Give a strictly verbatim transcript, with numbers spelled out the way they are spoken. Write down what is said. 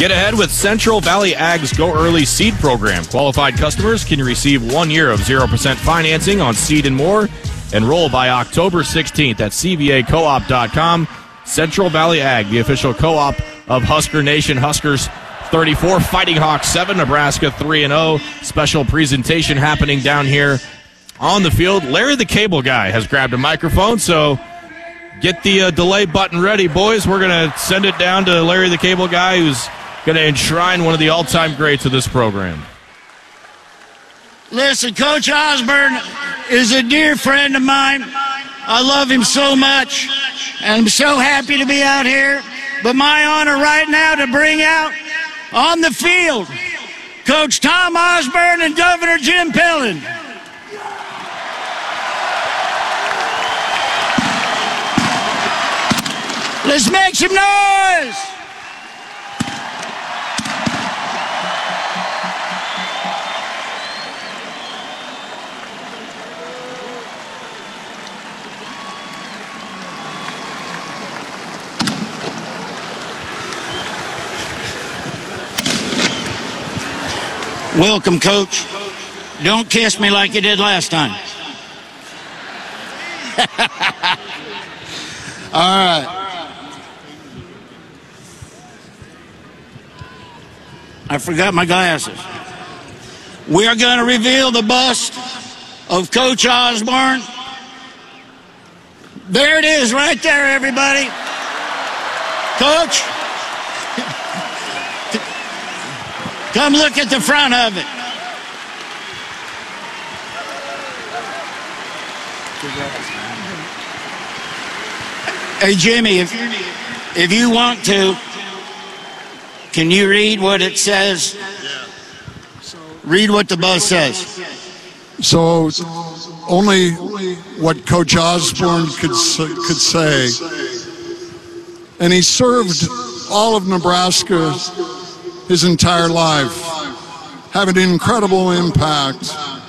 Get ahead with Central Valley Ag's Go Early Seed Program. Qualified customers can receive one year of zero percent financing on seed and more. Enroll by October sixteenth at C V A co op dot com. Central Valley Ag, the official co-op of Husker Nation. Huskers thirty-four, Fighting Hawks seven, Nebraska three and oh. Special presentation happening down here on the field. Larry the Cable Guy has grabbed a microphone, so get the uh, delay button ready, boys. We're going to send it down to Larry the Cable Guy, who's going to enshrine one of the all-time greats of this program. Listen, Coach Osborne is a dear friend of mine. I love him so much, and I'm so happy to be out here. But my honor right now to bring out on the field Coach Tom Osborne and Governor Jim Pillen. Let's make some noise! Welcome, Coach. Don't kiss me like you did last time. All right. I forgot my glasses. We are going to reveal the bust of Coach Osborne. There it is right there, everybody. Coach, come look at the front of it. Hey, Jimmy, if, if you want to, can you read what it says? Read what the bus says. So only what Coach Osborne could, could say. And he served all of Nebraska his entire life, having an incredible impact